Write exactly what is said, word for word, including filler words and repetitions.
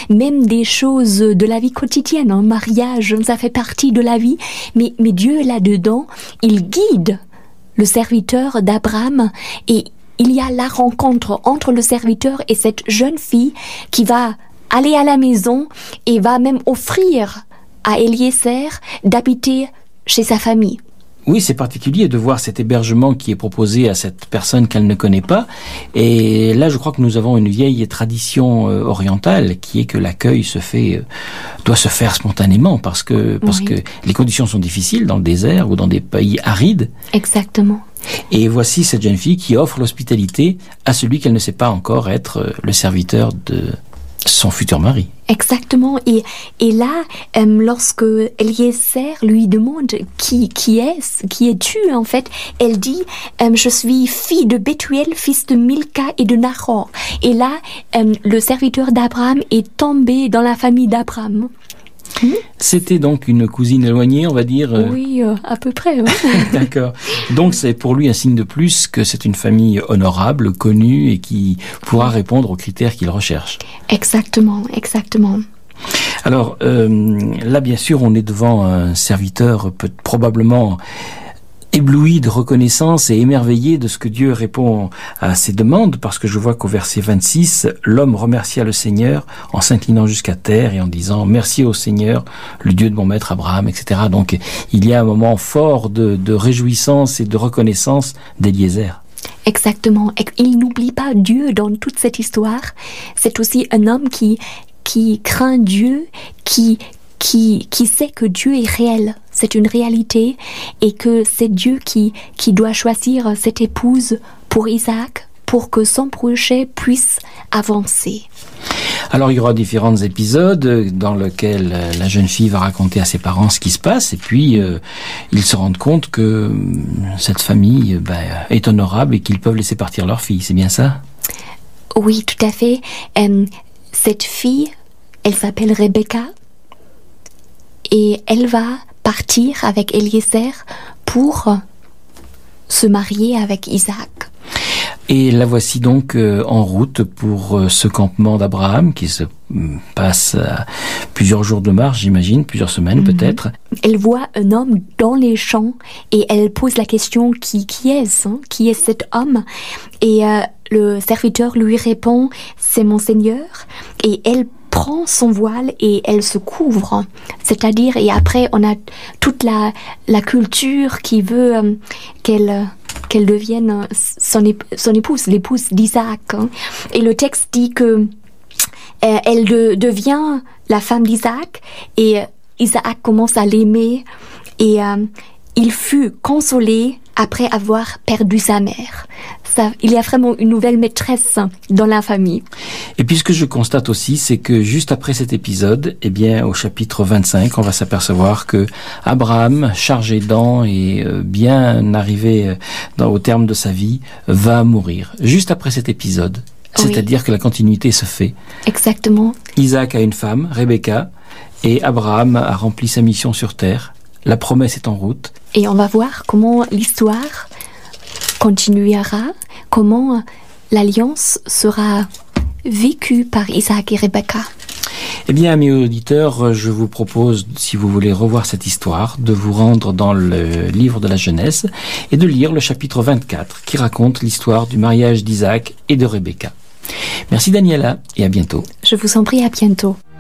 même des choses de la vie quotidienne, un mariage, ça fait partie de la vie, mais, mais Dieu là-dedans, il guide le serviteur d'Abraham et il y a la rencontre entre le serviteur et cette jeune fille qui va aller à la maison et va même offrir à Eliezer d'habiter chez sa famille. Oui, c'est particulier de voir cet hébergement qui est proposé à cette personne qu'elle ne connaît pas. Et là, je crois que nous avons une vieille tradition euh, orientale qui est que l'accueil se fait, euh, doit se faire spontanément parce que, parce oui. que les conditions sont difficiles dans le désert ou dans des pays arides. Exactement. Et voici cette jeune fille qui offre l'hospitalité à celui qu'elle ne sait pas encore être le serviteur de son futur mari. Exactement. Et, et là, euh, lorsque Eliezer lui demande qui, qui est, qui es-tu en fait, elle dit euh, je suis fille de Bethuel, fils de Milka et de Nahor. Et là, euh, le serviteur d'Abraham est tombé dans la famille d'Abraham. Hmm? C'était donc une cousine éloignée, on va dire. Euh... Oui, euh, à peu près. Ouais. D'accord. Donc c'est pour lui un signe de plus que c'est une famille honorable, connue et qui pourra répondre aux critères qu'il recherche. Exactement, exactement. Alors euh, là, bien sûr, on est devant un serviteur peut, probablement ébloui de reconnaissance et émerveillé de ce que Dieu répond à ses demandes, parce que je vois qu'au verset vingt-six, l'homme remercia le Seigneur en s'inclinant jusqu'à terre et en disant « Merci au Seigneur, le Dieu de mon maître Abraham », et cetera. Donc il y a un moment fort de, de réjouissance et de reconnaissance d'Eliezer. Exactement. Et il n'oublie pas Dieu dans toute cette histoire. C'est aussi un homme qui, qui craint Dieu, qui Qui, qui sait que Dieu est réel, c'est une réalité, et que c'est Dieu qui, qui doit choisir cette épouse pour Isaac, pour que son projet puisse avancer. Alors il y aura différents épisodes dans lesquels la jeune fille va raconter à ses parents ce qui se passe, et puis euh, ils se rendent compte que cette famille bah, est honorable et qu'ils peuvent laisser partir leur fille, c'est bien ça? Oui, tout à fait. Euh, cette fille, elle s'appelle Rebecca, et elle va partir avec Eliezer pour se marier avec Isaac. Et la voici donc euh, en route pour euh, ce campement d'Abraham qui se euh, passe à plusieurs jours de marche, j'imagine, plusieurs semaines mm-hmm. peut-être. Elle voit un homme dans les champs et elle pose la question qui, qui est-ce hein? Qui est cet homme? Et euh, le serviteur lui répond c'est mon Seigneur, et elle prend son voile et elle se couvre, c'est-à-dire, et après on a toute la, la culture qui veut euh, qu'elle, qu'elle devienne son, ép- son épouse, l'épouse d'Isaac. Hein. Et le texte dit que euh, elle de, devient la femme d'Isaac et euh, Isaac commence à l'aimer et euh, il fut consolé après avoir perdu sa mère. Ça, il y a vraiment une nouvelle maîtresse dans la famille. Et puis ce que je constate aussi, c'est que juste après cet épisode, eh bien, au chapitre vingt-cinq, on va s'apercevoir que Abraham, chargé d'ans et euh, bien arrivé dans, au terme de sa vie, va mourir. Juste après cet épisode. Oui. C'est-à-dire que la continuité se fait. Exactement. Isaac a une femme, Rebecca, et Abraham a rempli sa mission sur terre. La promesse est en route. Et on va voir comment l'histoire continuera, comment l'alliance sera vécue par Isaac et Rebecca. Eh bien, amis auditeurs, je vous propose, si vous voulez revoir cette histoire, de vous rendre dans le livre de la Genèse et de lire le chapitre vingt-quatre qui raconte l'histoire du mariage d'Isaac et de Rebecca. Merci Daniela et à bientôt. Je vous en prie, à bientôt.